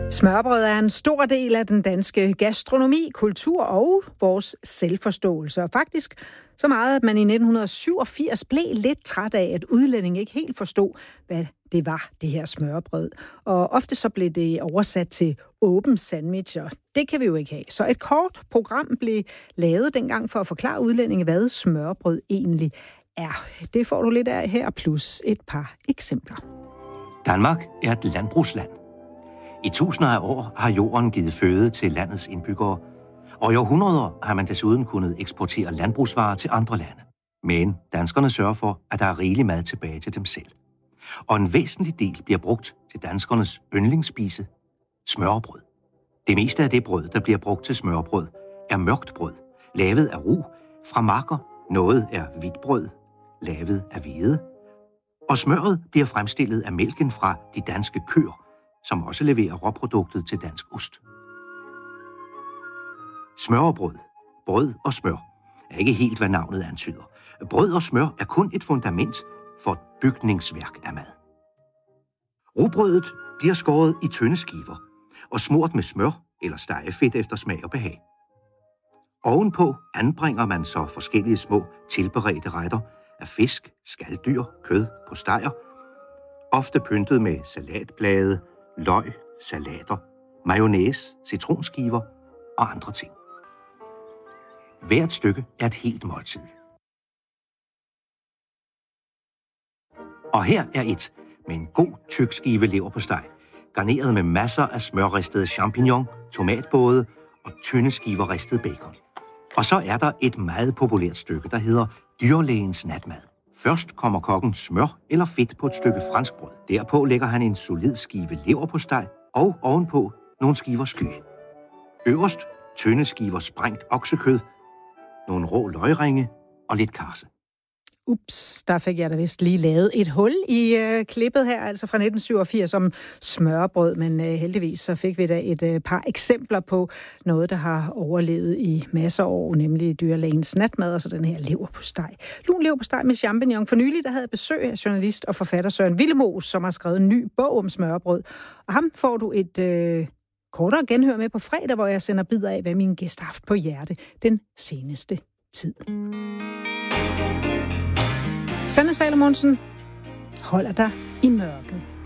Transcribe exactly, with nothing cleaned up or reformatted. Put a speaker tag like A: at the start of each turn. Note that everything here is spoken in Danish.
A: Smørrebrød er en stor del af den danske gastronomi, kultur og vores selvforståelse. Og faktisk så meget, at man i nitten syvogfirs blev lidt træt af, at udlændinge ikke helt forstod, hvad det var, det her smørrebrød. Og ofte så blev det oversat til åben sandwich, og det kan vi jo ikke have. Så et kort program blev lavet dengang for at forklare udlændinge, hvad smørrebrød egentlig er. Det får du lidt af her, plus et par eksempler.
B: Danmark er et landbrugsland. I tusinder af år har jorden givet føde til landets indbyggere, og i århundreder har man desuden kunnet eksportere landbrugsvarer til andre lande. Men danskerne sørger for, at der er rigelig mad tilbage til dem selv. Og en væsentlig del bliver brugt til danskernes yndlingsspise, smørrebrød. Det meste af det brød, der bliver brugt til smørrebrød, er mørkt brød, lavet af rug fra marker. Noget er hvidt brød, lavet af hvede. Og smøret bliver fremstillet af mælken fra de danske køer, som også leverer råproduktet til dansk ost. Smørrebrød, brød og smør er ikke helt, hvad navnet antyder. Brød og smør er kun et fundament for et bygningsværk af mad. Rugbrødet bliver skåret i tynde skiver og smurt med smør eller stegefedt efter smag og behag. Ovenpå anbringer man så forskellige små tilberedte retter af fisk, skaldyr, kød, postejer, ofte pyntet med salatblade, løg, salater, mayonnaise, citronskiver og andre ting. Hvert stykke er et helt måltid. Og her er et med en god tyk skive leverpostej, garneret med masser af smørristede champignon, tomatbåde og tynde skiver ristet bacon. Og så er der et meget populært stykke, der hedder dyrlægens natmad. Først kommer kokken smør eller fedt på et stykke franskbrød. Derpå lægger han en solid skive leverpostej og ovenpå nogle skiver sky. Øverst tynde skiver sprængt oksekød, nogle rå løgringe og lidt karse.
A: Ups, der fik jeg da vist lige lavet et hul i øh, klippet her, altså fra nitten syvogfirs om smørrebrød, men øh, heldigvis så fik vi da et øh, par eksempler på noget, der har overlevet i masser af år, nemlig dyrlægens natmad, og så den her leverpostej. Lun leverpostej med champignon. For nylig, der havde jeg besøg af journalist og forfatter Søren Willemoes, som har skrevet en ny bog om smørrebrød, og ham får du et øh, kortere genhør med på fredag, hvor jeg sender bidder af, hvad mine gæster har haft på hjerte den seneste tid. Sanne Salomonsen holder dig i mørket.